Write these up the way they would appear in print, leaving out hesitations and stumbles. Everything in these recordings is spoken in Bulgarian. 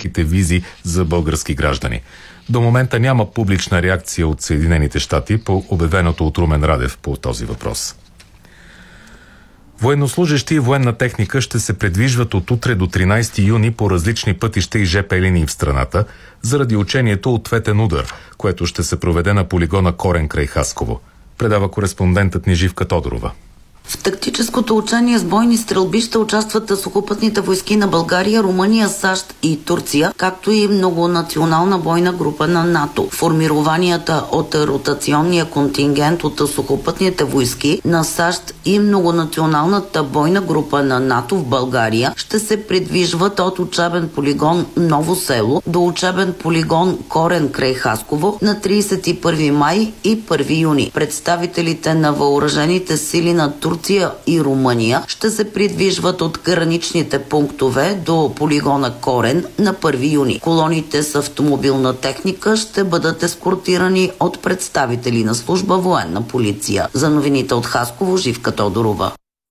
малките визи за български граждани. До момента няма публична реакция от Съединените щати по обявеното от Румен Радев по този въпрос. Военнослужещи и военна техника ще се предвижват от утре до 13 юни по различни пътища и ЖП линии в страната заради учението Ответен удар, което ще се проведе на полигона Корен край Хасково. Предава кореспондентът ни Живка Тодорова. В тактическото учение с бойни стрелби ще участват сухопътните войски на България, Румъния, САЩ и Турция, както и многонационална бойна група на НАТО. Формированията от ротационния контингент от сухопътните войски на САЩ и многонационалната бойна група на НАТО в България ще се придвижват от учебен полигон Ново село до учебен полигон Корен край Хасково на 31 май и 1 юни. Представителите на въоръжените сили на Турция и Румъния ще се придвижват от граничните пунктове до полигона Корен на 1 юни. Колоните с автомобилна техника ще бъдат ескортирани от представители на служба военна полиция. За новините от Хасково, Живка Тодорова.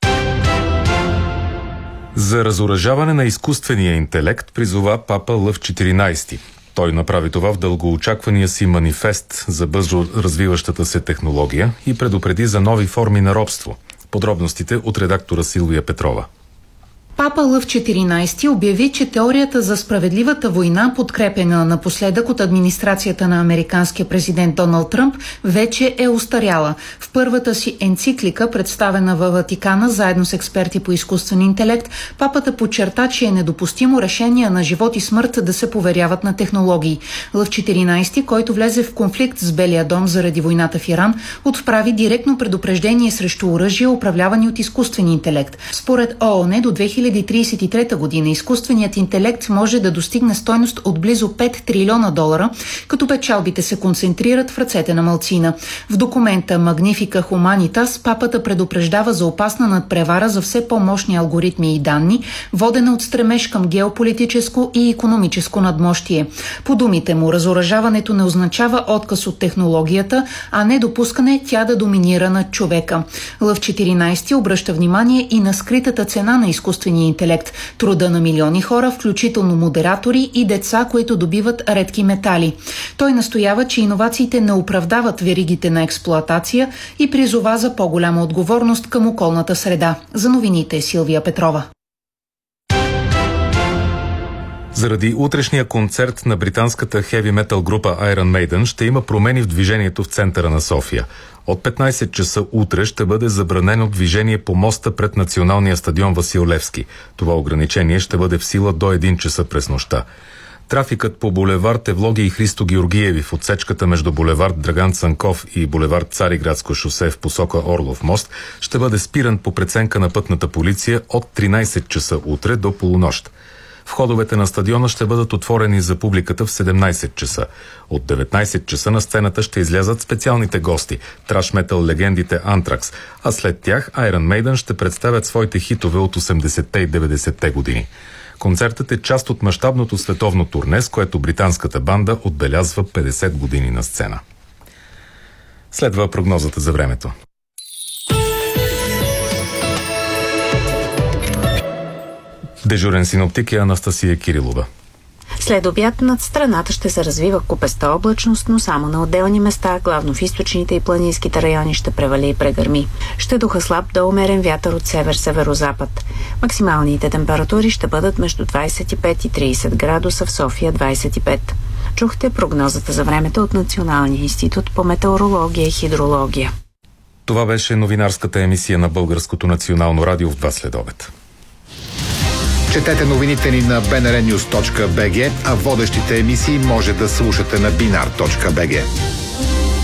За разоръжаване на изкуствения интелект призова папа Лъв 14. Той направи това в дългоочаквания си манифест за бързо развиващата се технология и предупреди за нови форми на робство. Подробностите от редактора Силвия Петрова. Папа Лъв 14 обяви, че теорията за справедливата война, подкрепена напоследък от администрацията на американския президент Доналд Тръмп, вече е устаряла. В първата си енциклика, представена във Ватикана заедно с експерти по изкуствен интелект, папата подчерта, че е недопустимо решения на живот и смърт да се поверяват на технологии. Лъв 14, който влезе в конфликт с Белия дом заради войната в Иран, отправи директно предупреждение срещу оръжия, управлявани от изкуствен интелект. Според ООН до 2033 година изкуственият интелект може да достигне стойност от близо 5 трилиона долара, като печалбите се концентрират в ръцете на малцина. В документа Magnifica Humanitas папата предупреждава за опасна надпревара за все по-мощни алгоритми и данни, водена от стремеж към геополитическо и икономическо надмощие. По думите му, разоръжаването не означава отказ от технологията, а не допускане тя да доминира над човека. Лъв 14 обръща внимание и на скритата цена на изкуствения интелект, труда на милиони хора, включително модератори и деца, които добиват редки метали. Той настоява, че иновациите не оправдават веригите на експлоатация и призова за по-голяма отговорност към околната среда. За новините Силвия Петрова. Заради утрешния концерт на британската хеви метал група Iron Maiden ще има промени в движението в центъра на София. От 15 часа утре ще бъде забранено движение по моста пред Националния стадион Васил Левски. Това ограничение ще бъде в сила до 1 часа през нощта. Трафикът по булевард Евлоги и Христо Георгиеви в отсечката между булевард Драган Цанков и булевард Цариградско шосе в посока Орлов мост ще бъде спиран по преценка на пътната полиция от 13 часа утре до полунощ. Входовете на стадиона ще бъдат отворени за публиката в 17 часа. От 19 часа на сцената ще излязат специалните гости – траш метал легендите Антракс, а след тях Iron Maiden ще представят своите хитове от 80-те и 90-те години. Концертът е част от мащабното световно турне, с което британската банда отбелязва 50 години на сцена. Следва прогнозата за времето. Дежурен синоптик е Анастасия Кирилова. След обяд над страната ще се развива купеста облачност, но само на отделни места, главно в източните и планинските райони ще превали и прегърми. Ще духа слаб до умерен вятър от север-северозапад. Максималните температури ще бъдат между 25 и 30 градуса, в София 25. Чухте прогнозата за времето от Националния институт по метеорология и хидрология. Това беше новинарската емисия на Българското национално радио в 2 следобед. Четете новините ни на bnrnews.bg, а водещите емисии може да слушате на binar.bg.